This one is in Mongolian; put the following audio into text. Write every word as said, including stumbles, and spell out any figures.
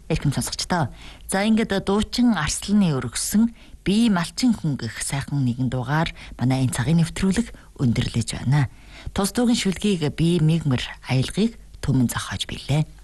Эрхэм сонсогчдоо. За ингээд дуучин Арсланы өргөсөн би малчин хүн гэх сайхан нэгэн дугаар манай энэ цагийн нэвтрүүлэг өндөрлөж байна. Тус дуугийн шүлгийг би Мигмэр аялгыг түмэн зохиож билээ.